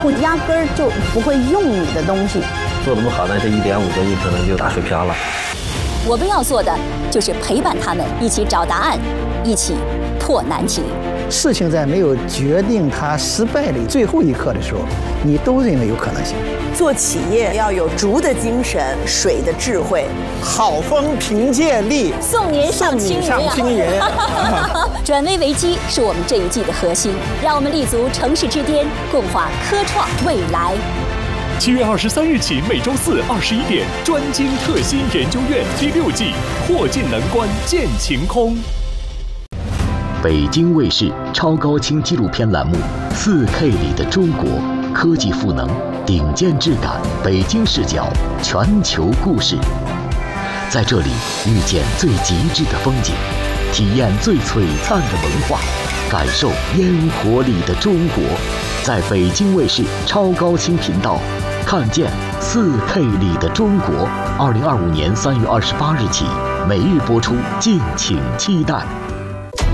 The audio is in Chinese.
我压根儿就不会用你的东西。 做得不好呢，这1.5个亿可能就打水漂了。 我们要做的就是陪伴他们一起找答案，一起破难题。 事情在没有决定它失败的最后一刻的时候，你都认为有可能性。 做企业要有竹的精神，水的智慧。 好风凭借力， 送您上青云。转危为机是我们这一季的核心，让我们立足城市之巅，共话科创未来。 7月23日起，每周四21点，专精特新研究院第6季，破镜难关见晴空。 北京卫视超高清纪录片栏目4K 里的中国，科技赋能，顶尖质感，北京视角，全球故事。在这里遇见最极致的风景，体验最璀璨的文化，感受烟火里的中国。在北京卫视超高清频道，看见4K 里的中国。2025年3月28日起，每日播出，敬请期待。